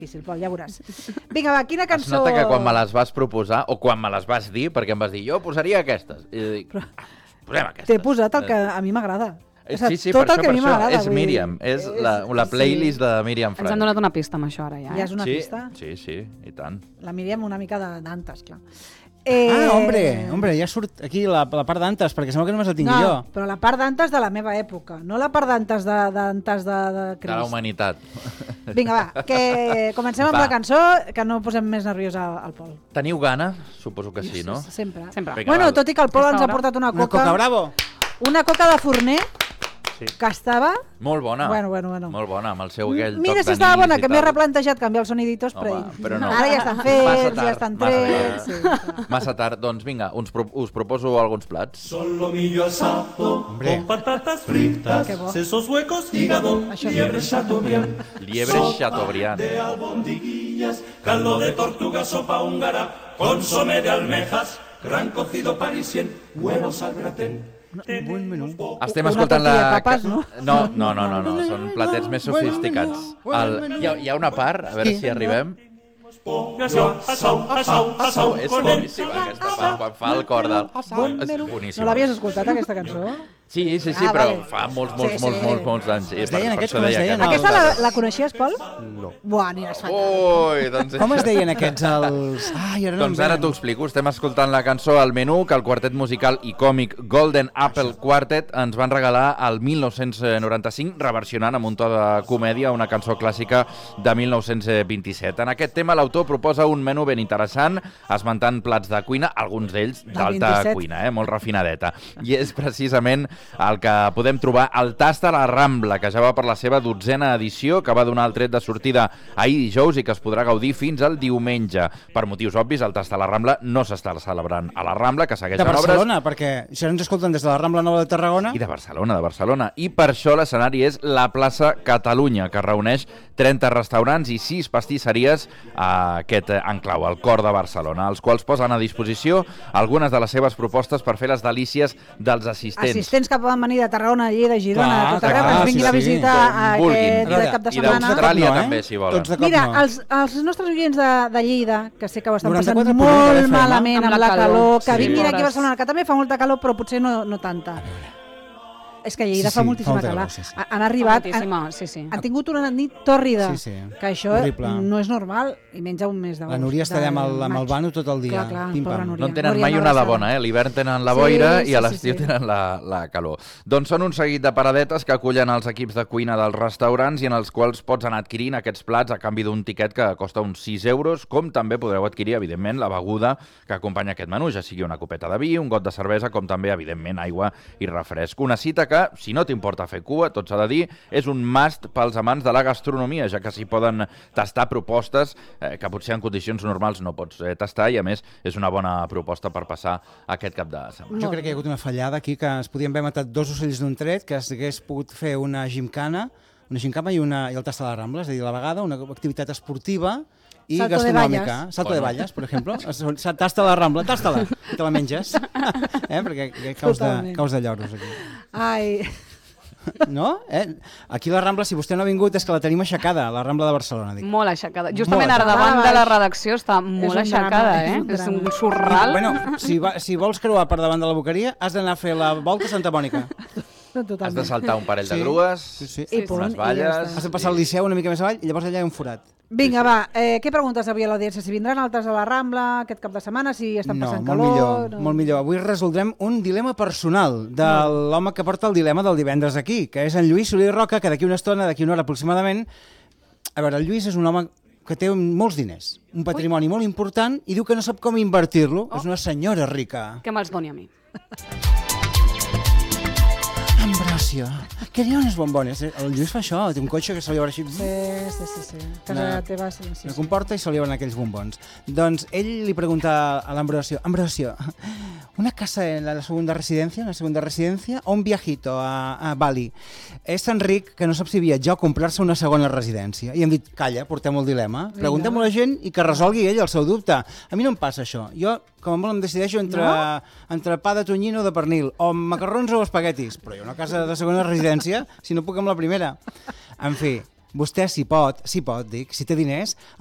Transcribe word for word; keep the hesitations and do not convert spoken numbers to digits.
difícil, Pol, ja veuràs. Vinga, va, quina cançó... Es nota que quan me les vas proposar, o quan me les vas dir, perquè em vas dir, jo posaria aquestes. I dic, Però... posem aquestes. T'he posat el que a mi m'agrada. Sí, sí, per això, per això. És Míriam, és la, la playlist sí. de Míriam Franch. Ens han donat una pista amb això ara, ja. Eh? Ja és una sí, pista? Sí, sí, i tant. La Míriam una mica de d'antes, clar. Eh... Ah, hombre, hombre, ja surt aquí la, la part d'antes, perquè sembla que només la tinc no, jo. No, però la part d'antes de la meva època, no la part d'antes de, d'antes de, de Crist. De la humanitat. Vinga, va, que comencem amb va. la cançó, que no posem més nerviós al, al Pol. Teniu gana? Suposo que sí, no? Sempre. Sempre. Vinga, bueno, va. Tot i que el Pol ens ha portat una coca... Una coca bravo! Una coca de forner, sí. que estava... Molt bona. Bueno, bueno, bueno. Molt bona, amb el seu aquell toc Mira si estava bona, que m'he replantejat canviar els soniditos, Home, però no. Ara ja estan fets, ja estan trets... Sí, massa tard. Doncs vinga, uns pro us proposo alguns plats. Solomillo asado, Hombre. con patatas fritas, sesos huecos, hígado, liebre chateaubriand. Liebre chateaubriand. De albondiguillas, caldo de tortuga, sopa húngara, consomé de almejas, gran cocido parisien, huevos al gratén. Un bon menú. Estem escoltant la... Papes, no? No, no, no, no, no, són platets més sofisticats. El... Hi, ha, hi ha una part, a veure si arribem. És boníssima aquesta part, quan fa el cor del... És boníssima. No l'havies escoltat, aquesta cançó? Sí, sí, sí, ah, però vale. fa molts, molts, sí, molts, sí. molts, molts anys. Es deien aquests, com es deien? Aquesta la, la coneixies, Pol? No. Buah, ni les faig. Ui, doncs... Com es deien aquests, els... Ai, ara no doncs ara t'ho explico. Estem escoltant la cançó al menú que el quartet musical i còmic Golden Apple Quartet ens van regalar el mil nou-cents noranta-cinc, reversionant amb un to de comèdia una cançó clàssica de mil nou-cents vint-i-set. En aquest tema l'autor proposa un menú ben interessant, esmentant plats de cuina, alguns d'ells d'alta cuina, eh? Molt refinadeta. I és precisament el que podem trobar al Tast a la Rambla, que ja va per la seva dotzena edició, que va donar el tret de sortida ahir dijous i que es podrà gaudir fins al diumenge. Per motius obvis, el Tast a la Rambla no s'està celebrant a la Rambla, que segueix en obres... De Barcelona, obres... perquè això ens escolten des de la Rambla Nova de Tarragona. I de Barcelona, de Barcelona. I per això l'escenari és la plaça Catalunya, que reuneix trenta restaurants i sis pastisseries a aquest enclau, al cor de Barcelona, els quals posen a disposició algunes de les seves propostes per fer les delícies dels assistents. Assistents que poden venir de Tarragona, Lleida, Girona, clar, tot arreu, que ens vinguin sí, a visitar sí. aquest Vulguin. cap de I setmana. d'Austràlia no, eh? també, si volen. Tots de cop Mira, no. els, els nostres oients de, de Lleida, que sé que ho estan passant noranta-quatre molt F M, malament amb, amb la calor, calor que sí. vinguin aquí a Barcelona, que també fa molta calor, però potser no, no tanta. És que a Lleida sí, fa sí, moltíssima fa calor. sí, sí. Han arribat, han, sí, sí. han tingut una nit tòrrida, sí, sí. que això horrible. No és normal, i menys un mes d'agost. La Núria està allà amb el, amb el vano tot el dia. Clar, clar, Pim, pobra pam. Núria. No en tenen Núria, mai una una de abraçada. bona, eh? L'hivern tenen la boira Sí, sí, i a l'estiu sí, sí. tenen la, la calor. Doncs són un seguit de paradetes que acullen els equips de cuina dels restaurants i en els quals pots anar adquirint aquests plats a canvi d'un tiquet que costa uns sis euros, com també podreu adquirir, evidentment, la beguda que acompanya aquest menú, ja sigui una copeta de vi, un got de cervesa, com també, evidentment, aigua i refresc. Una cita que, si no t'importa fer cua, tots s'ha de dir, és un must pels amants de la gastronomia, ja que s'hi poden tastar propostes eh, que potser en condicions normals no pots eh, tastar i, a més, és una bona proposta per passar aquest cap de setmana. Jo crec que hi ha hagut una fallada aquí, que es podien haver matat dos ocells d'un tret, que s'hagués pogut fer una gimcana, una gimcana i, una, i el Tast a la Rambla, és a dir, a la vegada una activitat esportiva i Salto gastronòmica. de Salto de valles, per exemple. Tasta la Rambla, tasta-la, i te la menges. eh? Perquè caus de, caus de lloros aquí. Ai... No? Eh? Aquí la Rambla, si vostè no ha vingut, és que la tenim aixecada, la Rambla de Barcelona. Dic. Molt aixecada. Justament molt ara davant de la redacció està molt un aixecada, drama, eh? és un És un drama. sorral. Bueno, si, va, si vols creuar per davant de la Boqueria, has d'anar a fer la volta a Santa Mònica. No, totalment. Has de saltar un parell de Sí. grues, Sí, sí. I punt, unes i ja valles... està. Has de passar el Liceu una mica més avall i llavors allà hi ha un forat. Vinga, va, eh, què preguntes avui a l'audiència? Si vindran altres a la Rambla aquest cap de setmana, si estan No, passant molt calor... millor, molt millor. Avui resoldrem un dilema personal de l'home que porta el dilema del divendres aquí, que és en Lluís Soler Roca, que d'aquí una estona, d'aquí una hora aproximadament... A veure, el Lluís és un home que té molts diners, un patrimoni molt important, i diu que no sap com invertir-lo. Oh. És una senyora rica. Que me'ls doni a mi. Ambròsia, que n'hi ha unes bombones. El Lluís fa això, té un cotxe que se li obre així... Sí, sí, sí, sí. Casa Una- teva, sí, sí. La sí. comporta i se li obren aquells bombons. Doncs ell li pregunta a l'Ambrosio, Ambrosio, ¿una casa en la segunda residencia, una segunda residencia o un viajito a, a Bali? És tan ric que no sap si viatjar o comprar-se una segona residència. I hem dit, calla, portem el dilema, preguntem-ho a la gent i que resolgui ell el seu dubte. A mi no em passa això. Jo, com a molt, em decideixo entre, no? entre pa de tonyino o de pernil, o macarrons o espaguetis, però hi ha una casa de segona residència si no puc amb la primera. En fi, vostè si pot, si pot, dic, si té diners,